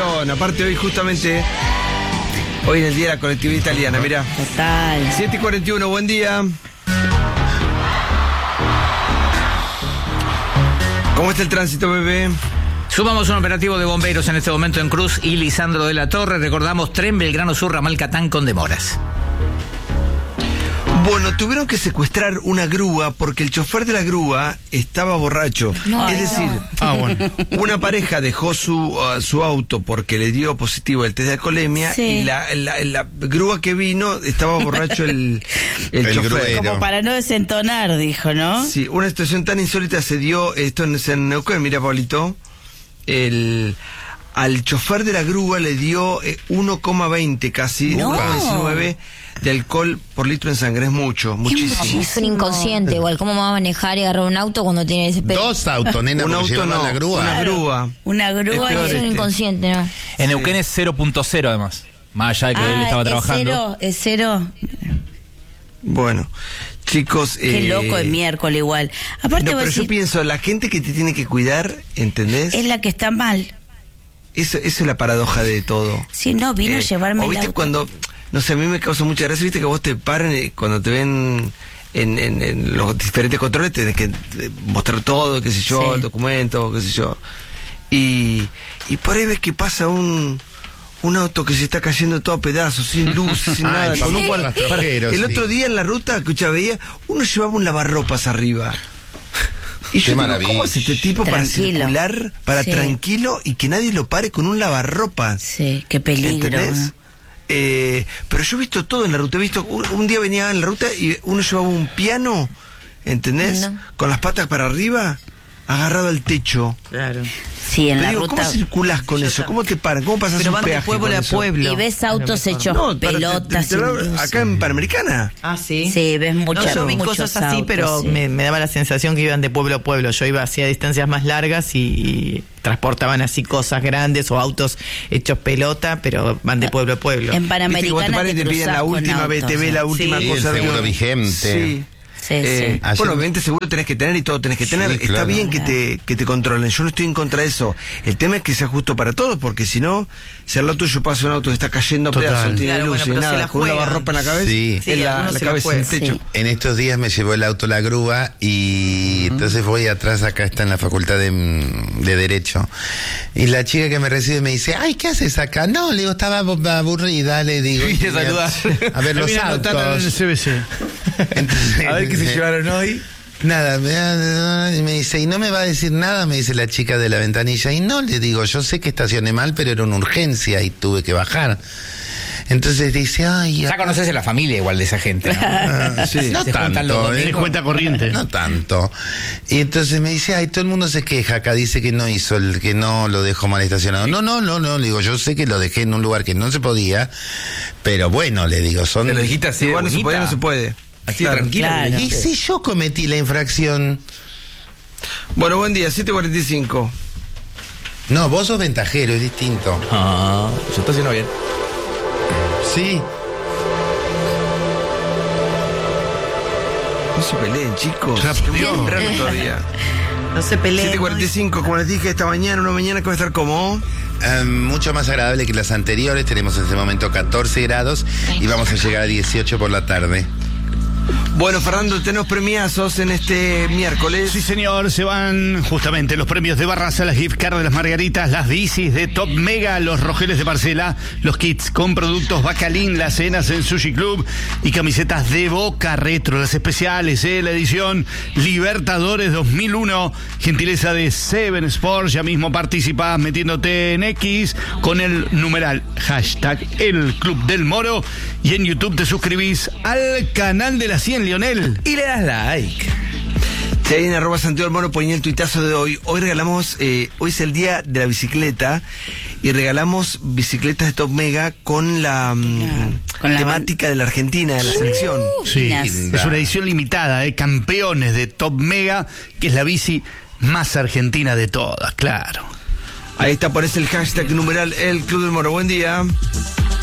razón. Aparte hoy justamente, hoy en el día de la colectividad italiana, mirá. Total. 7:41, buen día. ¿Cómo está el tránsito, bebé? Sumamos un operativo de bomberos en este momento en Cruz y Lisandro de la Torre. Recordamos, tren Belgrano Sur, ramal Catán con demoras. Bueno, tuvieron que secuestrar una grúa porque el chofer de la grúa estaba borracho. No, es decir, bueno. una pareja dejó su auto porque le dio positivo el test de alcoholemia, sí, y la grúa que vino estaba borracho el chofer. gruero. Como para no desentonar, dijo, ¿no? Sí, una situación tan insólita se dio, esto en Neuquén, mira, Pablito, al chofer de la grúa le dio 1,20 casi, No. 1,19 de alcohol por litro en sangre. Es mucho, muchísimo. Es un inconsciente, igual. ¿Cómo va a manejar y agarrar un auto cuando tiene ese pedo? Dos autos, nena, Un porque auto llevaban no, la grúa. una grúa. Una grúa Es peor Es un este. inconsciente, ¿no? En Neuquén es 0.0 además. Más allá de que él estaba trabajando. Es cero. Bueno, chicos... Qué loco el miércoles igual. Aparte No, vos pero yo decís, pienso, la gente que te tiene que cuidar, ¿entendés? es la que está mal. Eso es la paradoja de todo. Si no, vino a llevarme o el viste auto. cuando, no sé, a mí me causa mucha gracia, viste que vos te paren cuando te ven en los diferentes controles, tenés que mostrar todo, qué sé yo, Sí. el documento, qué sé yo. Y por ahí ves que pasa un auto que se está cayendo todo a pedazos, sin luz, sin Ay, nada. Con un papá, rastrojero, el sí. otro día en la ruta, escucha, veía, uno llevaba un lavarropas arriba. Y Qué yo digo, maravilla. ¿cómo es este tipo para Tranquilo. circular, para Sí. tranquilo y que nadie lo pare con un lavarropas? Sí, qué peligro. ¿Entendés? ¿no? Pero yo he visto todo en la ruta. He visto, un día venía en la ruta y uno llevaba un piano, ¿entendés? No. Con las patas para arriba, agarrado al techo. Claro. Sí, en Pero la digo, ruta. ¿cómo circulás con eso? ¿Cómo te paran? ¿Cómo pasas Pero un van de peaje pueblo con a eso? pueblo. Y ves autos hechos No, pero pelotas. te sin hablo luz. acá en Panamericana. Ah, sí. Sí, ves No, muchas yo vi muchos cosas así, autos, pero sí. me daba la sensación que iban de pueblo a pueblo. Yo iba hacia distancias más largas y transportaban así cosas grandes o autos hechos pelota, pero van de pueblo a pueblo. En Viste que vos te Panamericana paran y te piden cruzás la con última autos, BTV, la sí. última Sí, cosa. el seguro vigente. Sí. Sí, sí. Ayer- Bueno, obviamente seguro tenés que tener y todo tenés que tener. Sí, Está claro. bien que te controlen. Yo no estoy en contra de eso. El tema es que sea justo para todos, porque si no, si al lado tuyo pasa un auto que está cayendo a Total. pedazos, no tiene Claro, luz bueno, y pero se nada, la con una juegan. lavarropa en la cabeza, Sí. Sí, en la algunos se la cabeza, en el juegan. techo. Sí. En estos días me llevó el auto la grúa y entonces voy atrás, acá está en la facultad de Derecho. Y la chica que me recibe me dice, ay, ¿qué haces acá? No, le digo, estaba aburrida, le digo. Vine a saludar. A ver los autos. Entonces, A ver qué se llevaron hoy. Nada, y me dice, ¿y no me va a decir nada? Me dice la chica de la ventanilla. Y no, le digo, yo sé que estacioné mal, pero era una urgencia y tuve que bajar. Entonces dice, ay... Ya conoces a la familia igual de esa gente, ¿no? Sí. No Se juntan los tanto, domingos. ¿eh? Cuenta corriente. No tanto. Y entonces me dice, ay, todo el mundo se queja acá, dice que no hizo, que no lo dejó mal estacionado. No, le digo, yo sé que lo dejé en un lugar que no se podía, pero bueno, le digo, son... Te lo dijiste así de Igual no se bonita. puede, no se puede. Así Claro. tranquila. Claro. ¿Y si yo cometí la infracción? Bueno, buen día, 7:45. No, vos sos ventajero, es distinto. Ah, se está haciendo bien. Sí. No se peleen, chicos. Ya, Es muy Dios. temprano todavía. No se peleen. 7:45, como les dije esta mañana, una mañana que va a estar como... Mucho más agradable que las anteriores. Tenemos en este momento 14 grados y vamos a llegar a 18 por la tarde. Bueno, Fernando, tenemos premiazos en este miércoles. Sí, señor, se van justamente los premios de Barraza, las gift card de las Margaritas, las bicis de Top Mega, los rojeles de Marcela, los kits con productos Bacalín, las cenas en Sushi Club y camisetas de Boca Retro, las especiales, la edición Libertadores 2001, gentileza de Seven Sports. Ya mismo participás metiéndote en X con el numeral hashtag El Club del Moro y en YouTube te suscribís al canal de la 100, Lionel. Y le das like. Si hay en @Santiago del Moro ponía el tuitazo de hoy. Hoy regalamos, hoy es el día de la bicicleta y regalamos bicicletas de Top Mega con la con la temática de la Argentina, de la selección. Sí, Las- es una edición limitada, campeones de Top Mega, que es la bici más argentina de todas, claro. Ahí está, aparece el hashtag numeral El Club del Moro. Buen día.